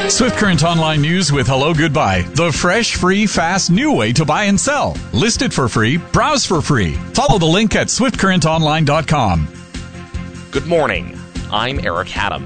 Swift Current Online News with Hello Goodbye. The fresh, free, fast, new way to buy and sell. List it for free. Browse for free. Follow the link at swiftcurrentonline.com. Good morning. I'm Eric Haddam.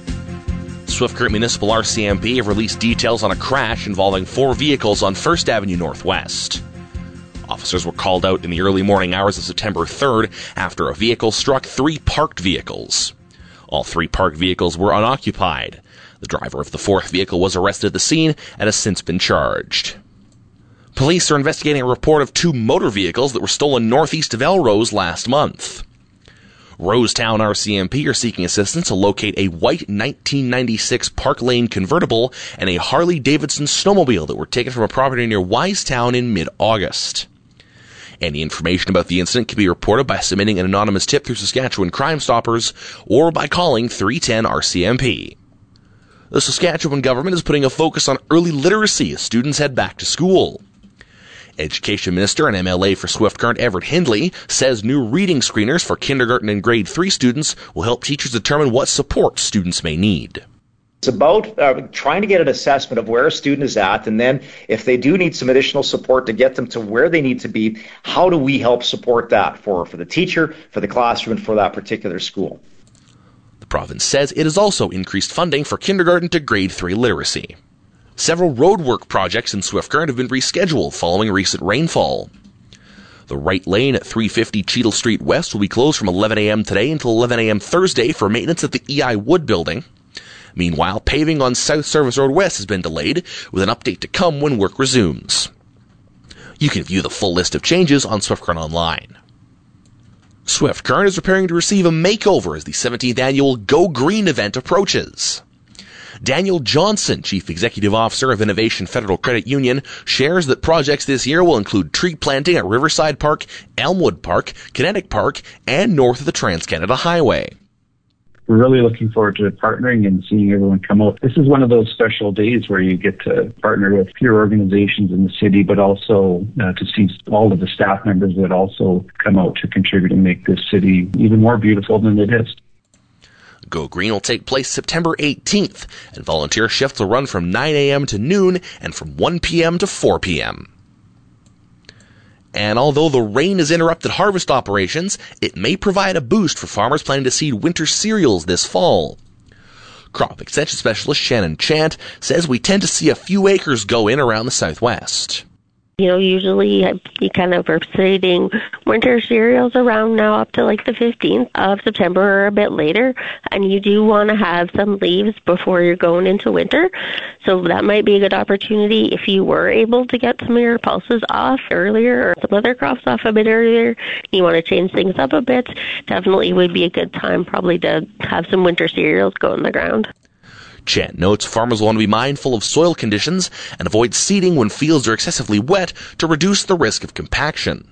Swift Current Municipal RCMP have released details on a crash involving 4 vehicles on 1st Avenue Northwest. Officers were called out in the early morning hours of September 3rd after a vehicle struck 3 parked vehicles. All 3 parked vehicles were unoccupied. The driver of the 4th vehicle was arrested at the scene and has since been charged. Police are investigating a report of 2 motor vehicles that were stolen northeast of Elrose last month. Rosetown RCMP are seeking assistance to locate a white 1996 Park Lane convertible and a Harley-Davidson snowmobile that were taken from a property near Wisetown in mid-August. Any information about the incident can be reported by submitting an anonymous tip through Saskatchewan Crime Stoppers or by calling 310 RCMP. The Saskatchewan government is putting a focus on early literacy as students head back to school. Education Minister and MLA for Swift Current Everett Hindley says new reading screeners for kindergarten and grade 3 students will help teachers determine what support students may need. It's about trying to get an assessment of where a student is at, and then if they do need some additional support to get them to where they need to be, how do we help support that for the teacher, for the classroom, and for that particular school? The province says it has also increased funding for kindergarten to grade 3 literacy. Several roadwork projects in Swift Current have been rescheduled following recent rainfall. The right lane at 350 Cheadle Street West will be closed from 11 a.m. today until 11 a.m. Thursday for maintenance at the EI Wood building. Meanwhile, paving on South Service Road West has been delayed, with an update to come when work resumes. You can view the full list of changes on Swift Current Online. Swift Current is preparing to receive a makeover as the 17th annual Go Green event approaches. Daniel Johnson, Chief Executive Officer of Innovation Federal Credit Union, shares that projects this year will include tree planting at Riverside Park, Elmwood Park, Kinetic Park, and north of the Trans-Canada Highway. We're really looking forward to partnering and seeing everyone come out. This is one of those special days where you get to partner with peer organizations in the city, but also to see all of the staff members that also come out to contribute and make this city even more beautiful than it is. Go Green will take place September 18th, and volunteer shifts will run from 9 a.m. to noon and from 1 p.m. to 4 p.m. And although the rain has interrupted harvest operations, it may provide a boost for farmers planning to seed winter cereals this fall. Crop Extension Specialist Shannon Chant says we tend to see a few acres go in around the southwest. Usually you kind of are seeding winter cereals around now up to like the 15th of September or a bit later, and you do want to have some leaves before you're going into winter. So that might be a good opportunity if you were able to get some of your pulses off earlier or some other crops off a bit earlier. You want to change things up a bit. Definitely would be a good time probably to have some winter cereals go in the ground. Chant notes farmers will want to be mindful of soil conditions and avoid seeding when fields are excessively wet to reduce the risk of compaction.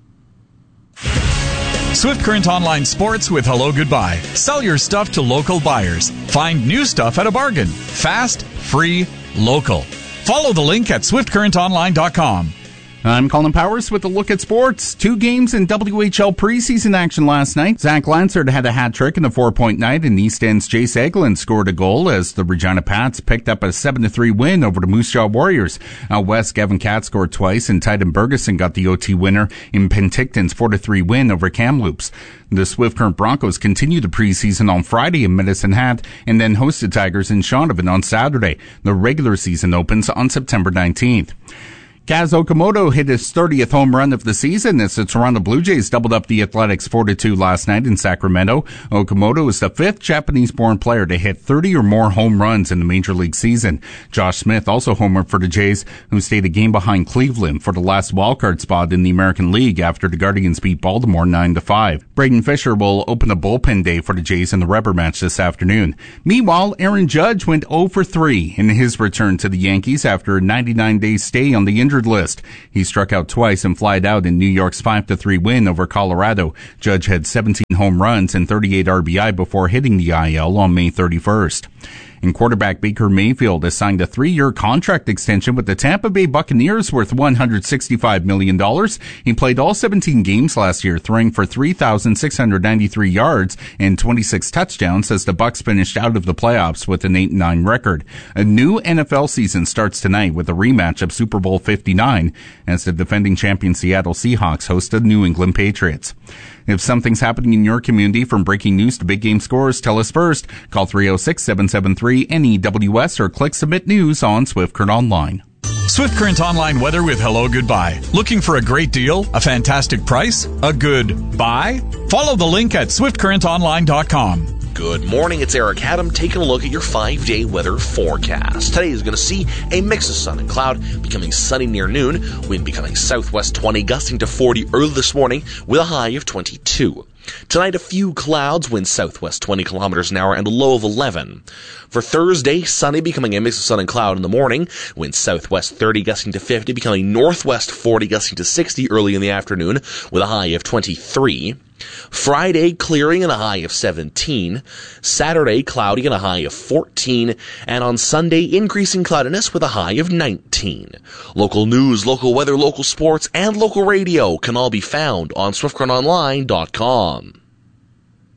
Swift Current Online Sports with Hello Goodbye. Sell your stuff to local buyers. Find new stuff at a bargain. Fast, free, local. Follow the link at swiftcurrentonline.com. I'm Colin Powers with a look at sports. 2 games in WHL preseason action last night. Zach Lansard had a hat trick in the 4-point night, and East End's Jace Eglin scored a goal as the Regina Pats picked up a 7-3 win over the Moose Jaw Warriors. Out west, Gavin Katz scored twice, and Titan Bergeson got the OT winner in Penticton's 4-3 win over Kamloops. The Swift Current Broncos continued the preseason on Friday in Medicine Hat and then hosted Tigers in Shaunavon on Saturday. The regular season opens on September 19th. Kaz Okamoto hit his 30th home run of the season as the Toronto Blue Jays doubled up the Athletics 4-2 last night in Sacramento. Okamoto is the 5th Japanese-born player to hit 30 or more home runs in the Major League season. Josh Smith also homered for the Jays, who stayed a game behind Cleveland for the last wildcard spot in the American League after the Guardians beat Baltimore 9-5. Braden Fisher will open a bullpen day for the Jays in the rubber match this afternoon. Meanwhile, Aaron Judge went 0-3 in his return to the Yankees after a 99-day stay on the injured list. He struck out twice and flied out in New York's 5-3 win over Colorado. Judge had 17 home runs and 38 RBI before hitting the IL on May 31st. And quarterback Baker Mayfield has signed a 3-year contract extension with the Tampa Bay Buccaneers worth $165 million. He played all 17 games last year, throwing for 3,693 yards and 26 touchdowns as the Bucs finished out of the playoffs with an 8-9 record. A new NFL season starts tonight with a rematch of Super Bowl 59 as the defending champion Seattle Seahawks host the New England Patriots. If something's happening in your community, from breaking news to big game scores, tell us first. Call 306-773-NEWS or click Submit News on Swift Current Online. Swift Current Online weather with Hello Goodbye. Looking for a great deal? A fantastic price? A good buy? Follow the link at swiftcurrentonline.com. Good morning, it's Eric Haddam taking a look at your 5-day weather forecast. Today is going to see a mix of sun and cloud, becoming sunny near noon, wind becoming southwest 20, gusting to 40 early this morning with a high of 22. Tonight, a few clouds, wind southwest 20 kilometers an hour, and a low of 11. For Thursday, sunny, becoming a mix of sun and cloud in the morning, wind southwest 30, gusting to 50, becoming northwest 40, gusting to 60 early in the afternoon, with a high of 23. Friday, clearing and a high of 17. Saturday, cloudy and a high of 14. And on Sunday, increasing cloudiness with a high of 19. Local news, local weather, local sports, and local radio can all be found on SwiftCurrentOnline.com.